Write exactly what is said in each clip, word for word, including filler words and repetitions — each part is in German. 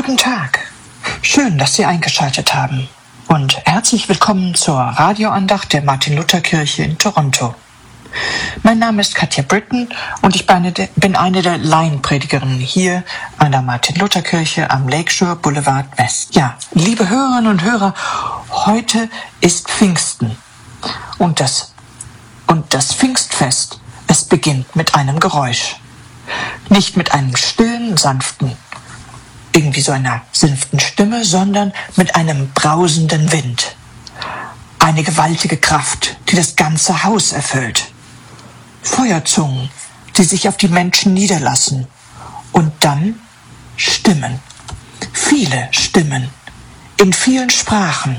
Guten Tag. Schön, dass Sie eingeschaltet haben. Und herzlich willkommen zur Radioandacht der Martin-Luther-Kirche in Toronto. Mein Name ist Katja Britton und ich bin eine der Laienpredigerinnen hier an der Martin-Luther-Kirche am Lakeshore Boulevard West. Ja, liebe Hörerinnen und Hörer, heute ist Pfingsten und das, und das Pfingstfest, es beginnt mit einem Geräusch. Nicht mit einem stillen, sanften, irgendwie so einer sanften Stimme, sondern mit einem brausenden Wind. Eine gewaltige Kraft, die das ganze Haus erfüllt. Feuerzungen, die sich auf die Menschen niederlassen. Und dann Stimmen. Viele Stimmen. In vielen Sprachen.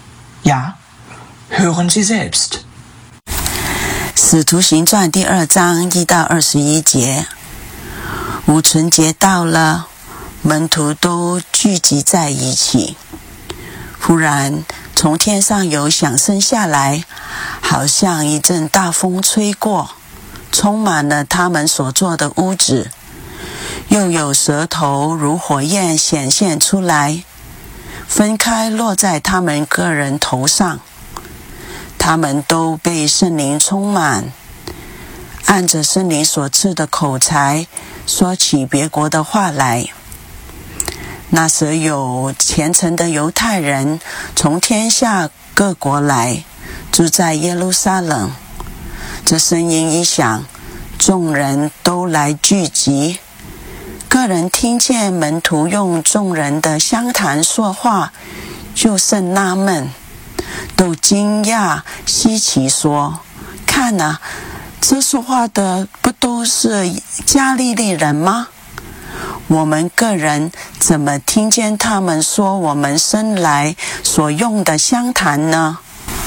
Ja, hören Sie selbst. 使徒行传第二章一到二十一节，五旬节到了，门徒都聚集在一起。忽然，从天上有响声下来，好像一阵大风吹过，充满了他们所坐的屋子。又有舌头如火焰显现出来，分开落在他们个人头上。他们都被圣灵充满，按着圣灵所赐的口才，说起别国的话来。那时有虔诚的犹太人从天下各国来，住在耶路撒冷。这声音一响，众人都来聚集。个人听见门徒用众人的相谈说话，就甚纳闷，都惊讶稀奇说：看啊，这说话的不都是加利利人吗？我们个人怎么听见他们说我们生来所用的相谈呢？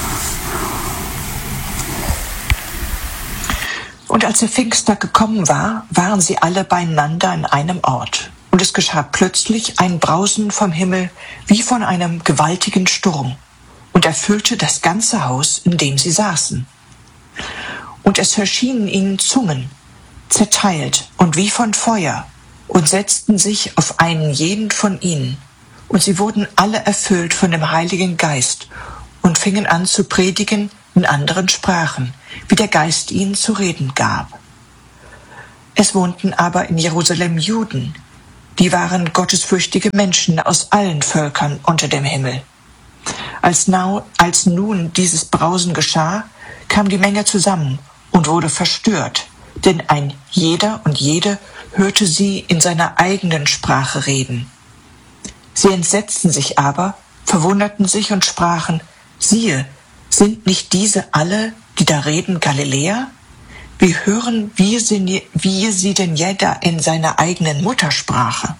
Und als der Pfingsttag gekommen war, waren sie alle beieinander an einem Ort. Und es geschah plötzlich ein Brausen vom Himmel wie von einem gewaltigen Sturm und erfüllte das ganze Haus, in dem sie saßen. Und es erschienen ihnen Zungen, zerteilt und wie von Feuer, und setzten sich auf einen jeden von ihnen. Und sie wurden alle erfüllt von dem Heiligen Geist und fingen an zu predigen in anderen Sprachen, wie der Geist ihnen zu reden gab. Es wohnten aber in Jerusalem Juden, die waren gottesfürchtige Menschen aus allen Völkern unter dem Himmel. Als, nau, als nun dieses Brausen geschah, kam die Menge zusammen und wurde verstört, denn ein jeder und jede hörte sie in seiner eigenen Sprache reden. Sie entsetzten sich aber, verwunderten sich und sprachen: Siehe, sind nicht diese alle, die da reden, Galiläer? Wie hören wir sie, wir sie denn jeder in seiner eigenen Muttersprache?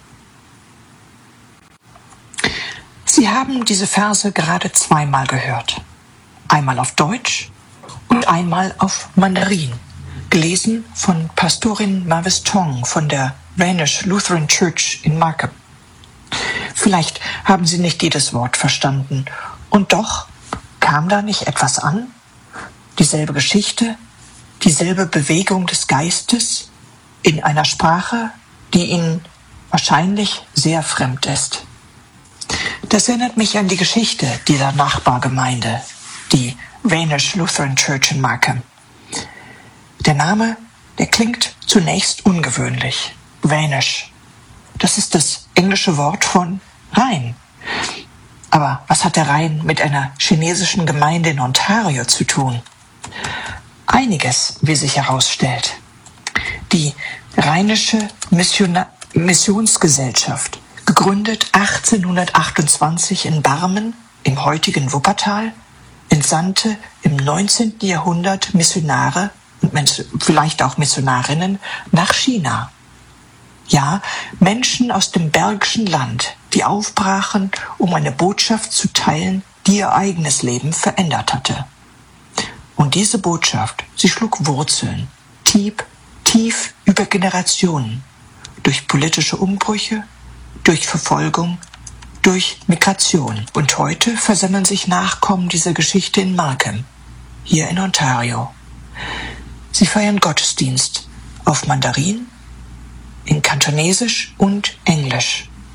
Sie haben diese Verse gerade zweimal gehört. Einmal auf Deutsch und einmal auf Mandarin. Gelesen von Pastorin Mavis Tong von der Rhenish Lutheran Church in Markham. Vielleicht haben Sie nicht jedes Wort verstanden. Und doch kam da nicht etwas an? Dieselbe Geschichte, dieselbe Bewegung des Geistes in einer Sprache, die Ihnen wahrscheinlich sehr fremd ist. Das erinnert mich an die Geschichte dieser Nachbargemeinde, die Rhenish Lutheran Church in Markham. Der Name, der klingt zunächst ungewöhnlich. Rhenish. Das ist das englische Wort von Rhein. Aber was hat der Rhein mit einer chinesischen Gemeinde in Ontario zu tun? Einiges, wie sich herausstellt. Die Rheinische Missiona- Missionsgesellschaft, gegründet achtzehnhundertachtundzwanzig in Barmen, im heutigen Wuppertal, entsandte im neunzehnten Jahrhundert Missionare und vielleicht auch Missionarinnen nach China. Ja, Menschen aus dem Bergischen Land, die aufbrachen, um eine Botschaft zu teilen, die ihr eigenes Leben verändert hatte. Und diese Botschaft, sie schlug Wurzeln, tief, tief über Generationen, durch politische Umbrüche, durch Verfolgung, durch Migration. Und heute versammeln sich Nachkommen dieser Geschichte in Markham, hier in Ontario. Sie feiern Gottesdienst auf Mandarin, in Kantonesisch und Englisch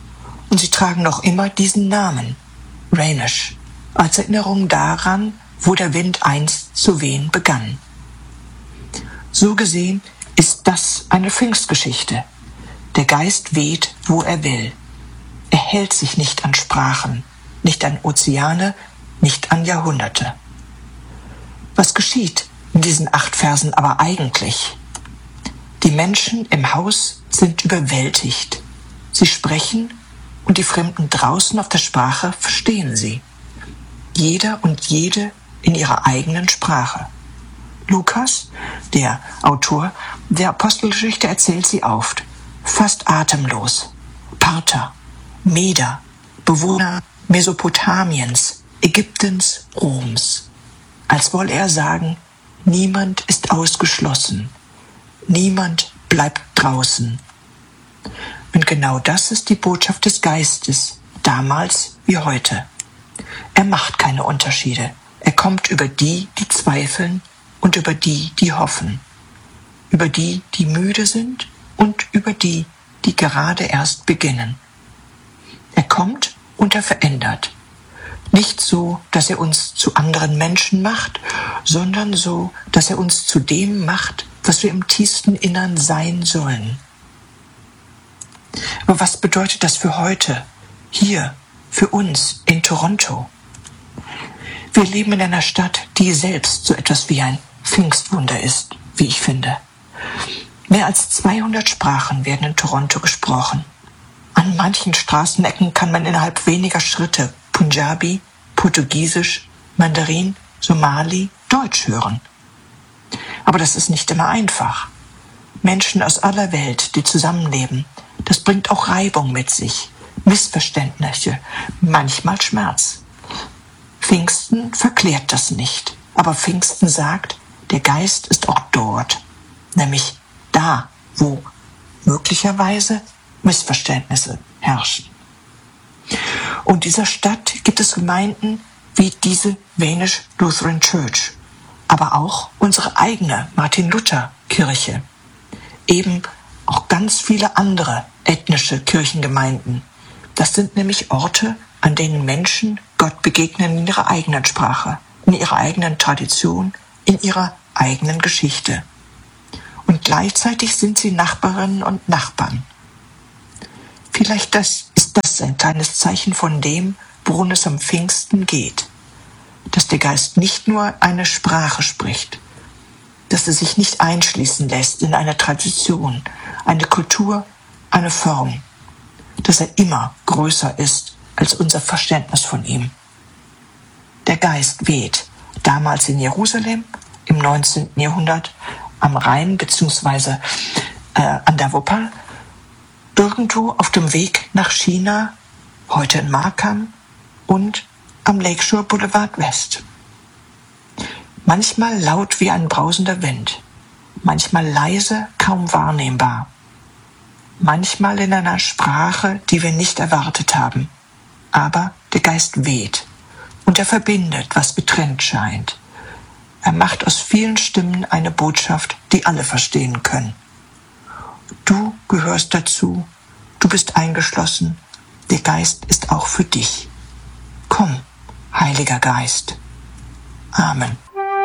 und sie tragen noch immer diesen Namen, Rhenish, als Erinnerung daran, wo der Wind einst zu wehen begann. So gesehen ist das eine Pfingstgeschichte. Der Geist weht, wo er will. Er hält sich nicht an Sprachen, nicht an Ozeane, nicht an Jahrhunderte. Was geschieht in diesen acht Versen aber eigentlich? Die Menschen im Haus sind überwältigt. Sie sprechen und die Fremden draußen auf der Sprache verstehen sie. Jeder und jede in ihrer eigenen Sprache. Lukas, der Autor der Apostelgeschichte, erzählt sie oft, fast atemlos. Parther, Meder, Bewohner Mesopotamiens, Ägyptens, Roms. Als wolle er sagen, niemand ist ausgeschlossen, niemand bleibt draußen. Und genau das ist die Botschaft des Geistes, damals wie heute. Er macht keine Unterschiede. Er kommt über die, die zweifeln und über die, die hoffen. Über die, die müde sind und über die, die gerade erst beginnen. Er kommt und er verändert. Nicht so, dass er uns zu anderen Menschen macht, sondern so, dass er uns zu dem macht, was wir im tiefsten Innern sein sollen. Aber was bedeutet das für heute, hier, für uns in Toronto? Wir leben in einer Stadt, die selbst so etwas wie ein Pfingstwunder ist, wie ich finde. Mehr als zweihundert Sprachen werden in Toronto gesprochen. An manchen Straßenecken kann man innerhalb weniger Schritte Punjabi, Portugiesisch, Mandarin, Somali, Deutsch hören. Aber das ist nicht immer einfach. Menschen aus aller Welt, die zusammenleben, das bringt auch Reibung mit sich, Missverständnisse, manchmal Schmerz. Pfingsten verklärt das nicht, aber Pfingsten sagt, der Geist ist auch dort, nämlich da, wo möglicherweise Missverständnisse herrschen. Und dieser Stadt gibt es Gemeinden wie diese Rhenish Lutheran Church, aber auch unsere eigene Martin-Luther-Kirche, eben auch ganz viele andere ethnische Kirchengemeinden. Das sind nämlich Orte, an denen Menschen Gott begegnen in ihrer eigenen Sprache, in ihrer eigenen Tradition, in ihrer eigenen Geschichte. Und gleichzeitig sind sie Nachbarinnen und Nachbarn. Vielleicht das, ist das ein kleines Zeichen von dem, worum es am Pfingsten geht. Dass der Geist nicht nur eine Sprache spricht, dass er sich nicht einschließen lässt in eine Tradition, eine Kultur, eine Form, dass er immer größer ist als unser Verständnis von ihm. Der Geist weht, damals in Jerusalem, im neunzehnten Jahrhundert, am Rhein bzw. Äh, an der Wupper, irgendwo auf dem Weg nach China, heute in Markham und am Lakeshore Boulevard West. Manchmal laut wie ein brausender Wind, manchmal leise, kaum wahrnehmbar, manchmal in einer Sprache, die wir nicht erwartet haben. Aber der Geist weht und er verbindet, was getrennt scheint. Er macht aus vielen Stimmen eine Botschaft, die alle verstehen können. Du gehörst dazu, du bist eingeschlossen, der Geist ist auch für dich. Komm, Heiliger Geist. Amen.